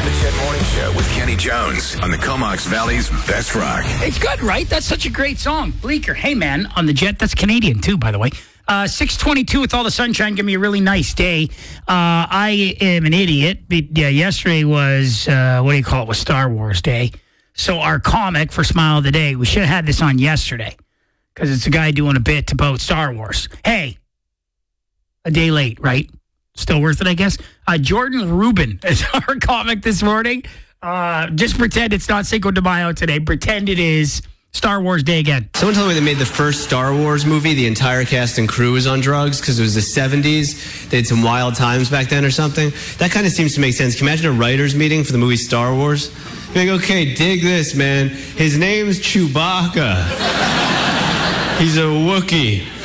The Jet Morning Show with Kenny Jones on the Comox Valley's Best Rock. It's good, right? That's such a great song. Bleecker. Hey, man, on the Jet. That's Canadian, too, by the way. 6:22 with all the sunshine. Give me a really nice day. I am an idiot. Yesterday was, was Star Wars Day. So our comic for Smile of the Day, we should have had this on yesterday because it's a guy doing a bit about Star Wars. Hey, a day late, right? Still worth it, I guess. Jordan Rubin is our comic this morning. Just pretend it's not Cinco de Mayo today. Pretend it is Star Wars Day again. Someone told me they made the first Star Wars movie. The entire cast and crew was on drugs because it was the 70s. They had some wild times back then or something. That kind of seems to make sense. Can you imagine a writer's meeting for the movie Star Wars? You're like, okay, dig this, man. His name's Chewbacca. He's a Wookiee.